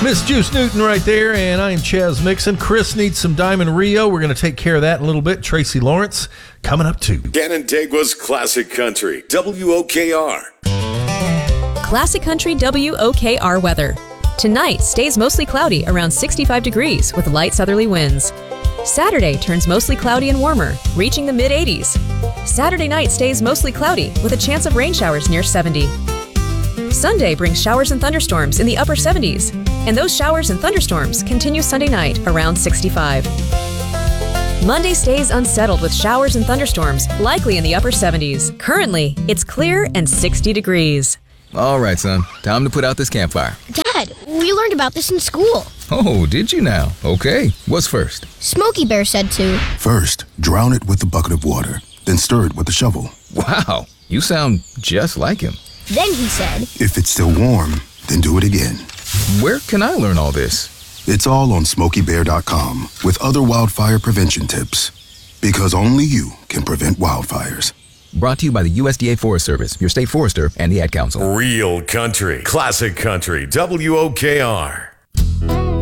Miss Juice Newton right there, and I am Chaz Mixon. Chris needs some Diamond Rio. We're going to take care of that in a little bit. Tracy Lawrence coming up too. Canandaigua's Classic Country, WOKR. Classic Country WOKR weather. Tonight stays mostly cloudy around 65 degrees with light southerly winds. Saturday turns mostly cloudy and warmer, reaching the mid-80s. Saturday night stays mostly cloudy with a chance of rain showers near 70. Sunday brings showers and thunderstorms in the upper 70s, and those showers and thunderstorms continue Sunday night around 65. Monday stays unsettled with showers and thunderstorms, likely in the upper 70s. Currently, it's clear and 60 degrees. All right, son. Time to put out this campfire. Dad, we learned about this in school. Oh, did you now? Okay. What's first? Smokey Bear said to. First, drown it with a bucket of water, then stir it with a shovel. Wow, you sound just like him. Then he said, If it's still warm, then do it again. Where can I learn all this? It's all on SmokeyBear.com with other wildfire prevention tips. Because only you can prevent wildfires. Brought to you by the USDA Forest Service, your state forester, and the Ad Council. Real country, classic country, WOKR.